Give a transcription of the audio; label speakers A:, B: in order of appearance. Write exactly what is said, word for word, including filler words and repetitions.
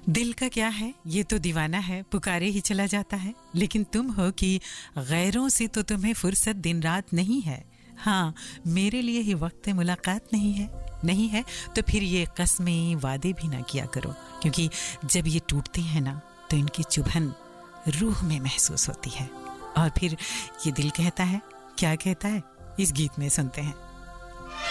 A: दिल का क्या है, ये तो दीवाना है, पुकारे ही चला जाता है। लेकिन तुम हो कि गैरों से तो तुम्हें फुर्सत दिन रात नहीं है। हाँ, मेरे लिए ही वक्त मुलाकात नहीं है। नहीं है तो फिर ये कस्में वादे भी ना किया करो, क्योंकि जब ये टूटते हैं ना तो इनकी चुभन रूह में महसूस होती है। और फिर ये दिल कहता है, क्या कहता है, इस गीत में सुनते हैं।